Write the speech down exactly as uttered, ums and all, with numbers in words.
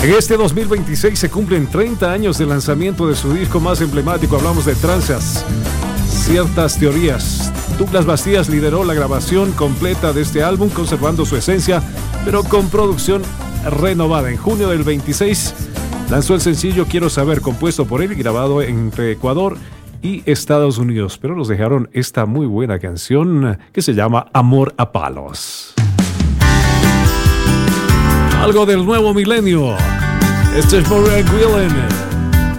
En este dos mil veintiséis se cumplen treinta años del lanzamiento de su disco más emblemático. Hablamos de Tranzas. Ciertas teorías. Douglas Bastías lideró la grabación completa de este álbum, conservando su esencia, pero con producción renovada. En junio del veintiséis lanzó el sencillo Quiero Saber, compuesto por él y grabado entre Ecuador y Estados Unidos. Pero nos dejaron esta muy buena canción que se llama Amor a Palos. Algo del nuevo milenio. Este es Maureen Whelan.